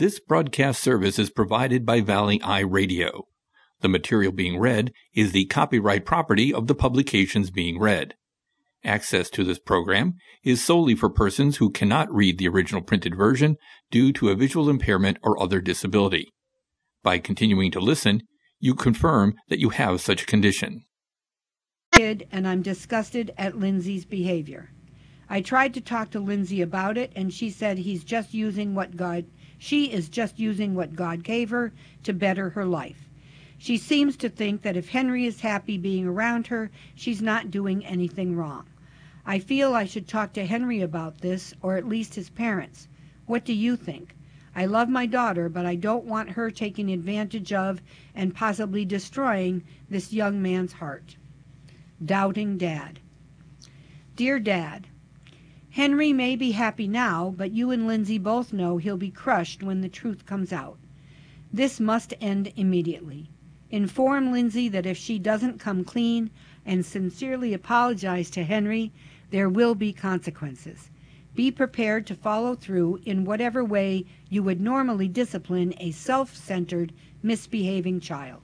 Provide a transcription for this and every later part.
This broadcast service is provided by Valley Eye Radio. The material being read is the copyright property of the publications being read. Access to this program is solely for persons who cannot read the original printed version due to a visual impairment or other disability. By continuing to listen, you confirm that you have such a condition. And I'm disgusted at Lindsay's behavior. I tried to talk to Lindsay about it, and she said she is just using what God gave her to better her life. She seems to think that if Henry is happy being around her, she's not doing anything wrong. I feel I should talk to Henry about this, or at least his parents. What do you think? I love my daughter, but I don't want her taking advantage of and possibly destroying this young man's heart. Doubting Dad. Dear Dad, Henry may be happy now, but you and Lindsay both know he'll be crushed when the truth comes out. This must end immediately. Inform Lindsay that if she doesn't come clean and sincerely apologize to Henry, there will be consequences. Be prepared to follow through in whatever way you would normally discipline a self-centered, misbehaving child.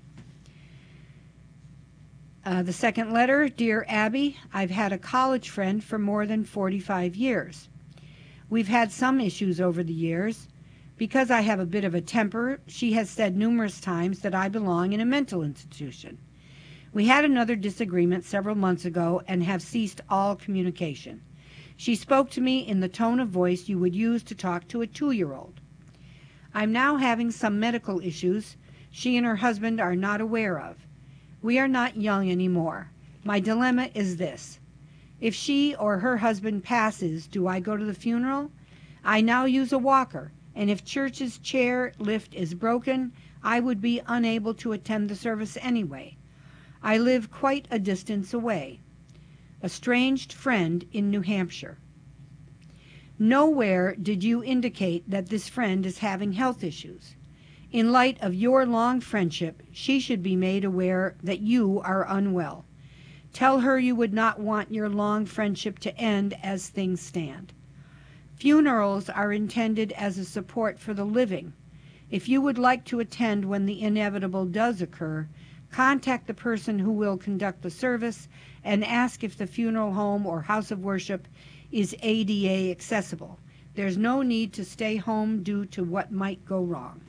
The second letter, Dear Abby, I've had a college friend for more than 45 years. We've had some issues over the years. Because I have a bit of a temper, she has said numerous times that I belong in a mental institution. We had another disagreement several months ago and have ceased all communication. She spoke to me in the tone of voice you would use to talk to a 2-year-old. I'm now having some medical issues she and her husband are not aware of. We are not young anymore. My dilemma is this. If she or her husband passes, do I go to the funeral? I now use a walker, and if church's chair lift is broken, I would be unable to attend the service anyway. I live quite a distance away. Estranged friend in New Hampshire. Nowhere did you indicate that this friend is having health issues. In light of your long friendship, she should be made aware that you are unwell. Tell her you would not want your long friendship to end as things stand. Funerals are intended as a support for the living. If you would like to attend when the inevitable does occur, contact the person who will conduct the service and ask if the funeral home or house of worship is ADA accessible. There's no need to stay home due to what might go wrong.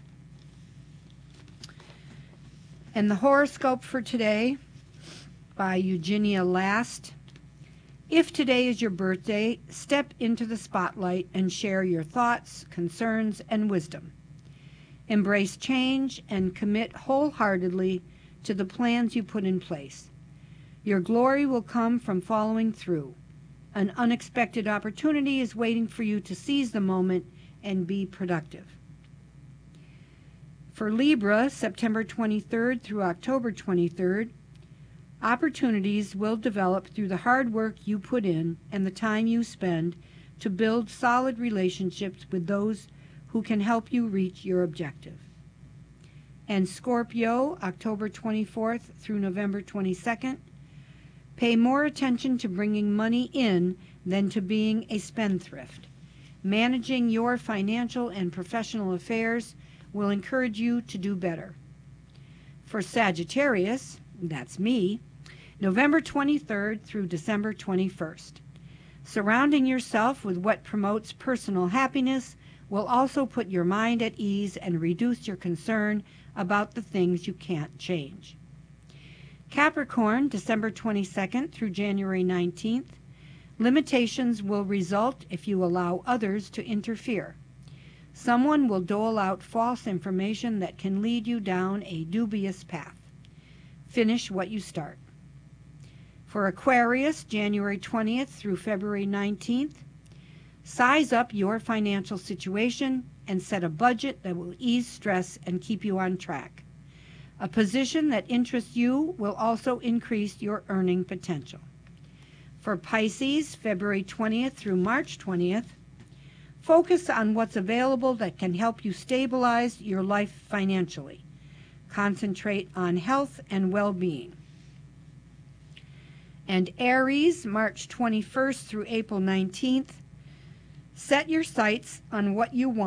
And the horoscope for today by Eugenia Last. If today is your birthday, step into the spotlight and share your thoughts, concerns, and wisdom. Embrace change and commit wholeheartedly to the plans you put in place. Your glory will come from following through. An unexpected opportunity is waiting for you to seize the moment and be productive. For Libra, September 23rd through October 23rd, opportunities will develop through the hard work you put in and the time you spend to build solid relationships with those who can help you reach your objective. And Scorpio, October 24th through November 22nd, pay more attention to bringing money in than to being a spendthrift. Managing your financial and professional affairs will encourage you to do better. For Sagittarius, that's me, November 23rd through December 21st. Surrounding yourself with what promotes personal happiness will also put your mind at ease and reduce your concern about the things you can't change. Capricorn, December 22nd through January 19th. Limitations will result if you allow others to interfere. Someone will dole out false information that can lead you down a dubious path. Finish what you start. For Aquarius, January 20th through February 19th, size up your financial situation and set a budget that will ease stress and keep you on track. A position that interests you will also increase your earning potential. For Pisces, February 20th through March 20th, focus on what's available that can help you stabilize your life financially. Concentrate on health and well-being. And Aries, March 21st through April 19th, set your sights on what you want.